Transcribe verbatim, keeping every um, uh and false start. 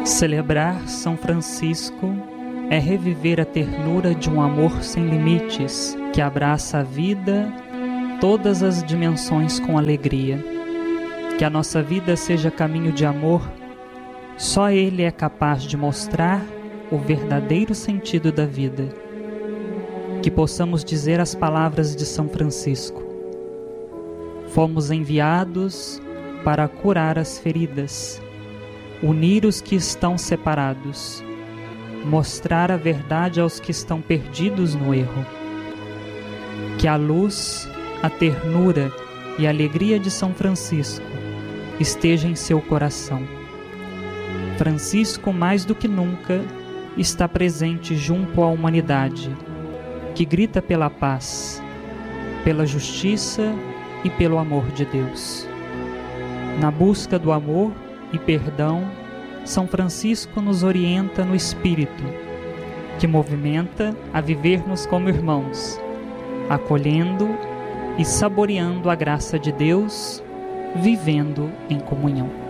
Celebrar São Francisco é reviver a ternura de um amor sem limites, que abraça a vida, todas as dimensões com alegria. Que a nossa vida seja caminho de amor, só Ele é capaz de mostrar o verdadeiro sentido da vida. Que possamos dizer as palavras de São Francisco: fomos enviados para curar as feridas, unir os que estão separados, mostrar a verdade aos que estão perdidos no erro. Que a luz, a ternura e a alegria de São Francisco esteja em seu coração. Francisco, mais do que nunca, está presente junto à humanidade, que grita pela paz, pela justiça e pelo amor de Deus. Na busca do amor e perdão, São Francisco nos orienta no Espírito, que movimenta a vivermos como irmãos, acolhendo e saboreando a graça de Deus, vivendo em comunhão.